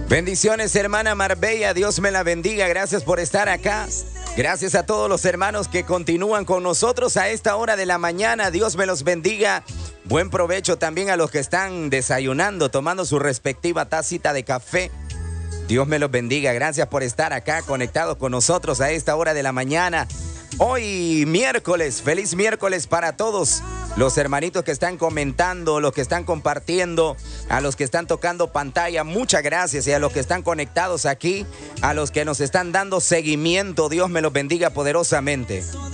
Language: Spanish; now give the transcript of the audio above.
Bendiciones, hermana Marbella, Dios me la bendiga, gracias por estar acá. Gracias a todos los hermanos que continúan con nosotros a esta hora de la mañana, Dios me los bendiga. Buen provecho también a los que están desayunando, tomando su respectiva tacita de café. Dios me los bendiga, gracias por estar acá conectados con nosotros a esta hora de la mañana. Hoy miércoles, feliz miércoles para todos los hermanitos que están comentando, los que están compartiendo, a los que están tocando pantalla, muchas gracias. Y a los que están conectados aquí, a los que nos están dando seguimiento, Dios me los bendiga poderosamente.